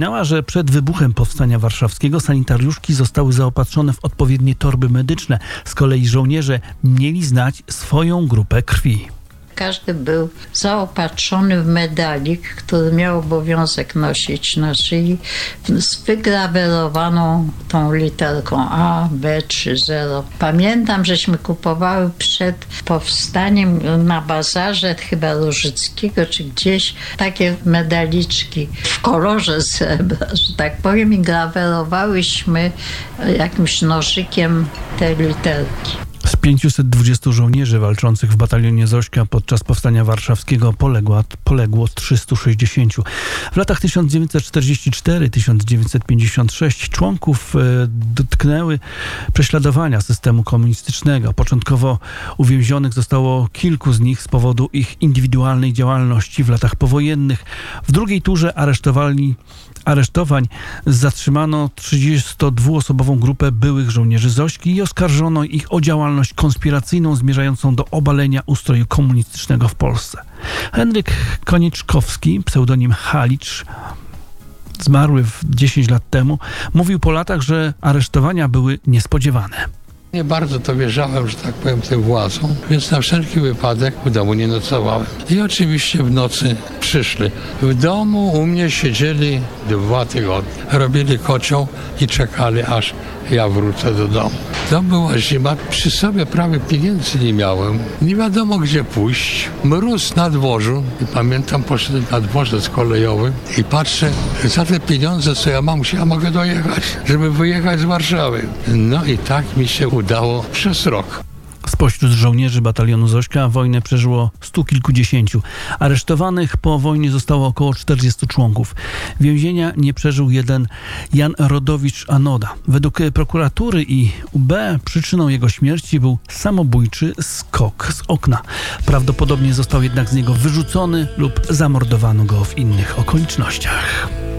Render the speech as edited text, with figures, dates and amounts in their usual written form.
Wspominała, że przed wybuchem Powstania Warszawskiego sanitariuszki zostały zaopatrzone w odpowiednie torby medyczne. Z kolei żołnierze mieli znać swoją grupę krwi. Każdy był zaopatrzony w medalik, który miał obowiązek nosić na szyi z wygrawerowaną tą literką A, B czy 0. Pamiętam, żeśmy kupowały przed powstaniem na bazarze chyba Różyckiego czy gdzieś takie medaliczki w kolorze srebra, że tak powiem, i grawerowałyśmy jakimś nożykiem te literki. Z 520 żołnierzy walczących w batalionie Zośka podczas Powstania Warszawskiego poległo 360. W latach 1944-1956 członków dotknęły prześladowania systemu komunistycznego. Początkowo uwięzionych zostało kilku z nich z powodu ich indywidualnej działalności w latach powojennych. W drugiej turze aresztowań zatrzymano 32-osobową grupę byłych żołnierzy Zośki i oskarżono ich o działalność konspiracyjną zmierzającą do obalenia ustroju komunistycznego w Polsce. Henryk Konieczkowski, pseudonim Halicz, zmarły 10 lat temu, mówił po latach, że aresztowania były niespodziewane. Nie bardzo to wierzałem, że tak powiem, tym władzom, więc na wszelki wypadek w domu nie nocowałem. I oczywiście w nocy przyszli. W domu u mnie siedzieli 2 tygodnie. Robili kocioł i czekali, aż ja wrócę do domu. To była zima, przy sobie prawie pieniędzy nie miałem. Nie wiadomo gdzie pójść. Mróz na dworzu. I pamiętam, poszedłem na dworzec kolejowy i patrzę, za te pieniądze, co ja mam, ja mogę dojechać, żeby wyjechać z Warszawy. No i tak mi się udało przez rok. Spośród żołnierzy batalionu Zośka wojnę przeżyło 100 kilkudziesięciu. Aresztowanych po wojnie zostało około 40 członków. Więzienia nie przeżył jeden Jan Rodowicz-Anoda. Według prokuratury i UB przyczyną jego śmierci był samobójczy skok z okna. Prawdopodobnie został jednak z niego wyrzucony lub zamordowano go w innych okolicznościach.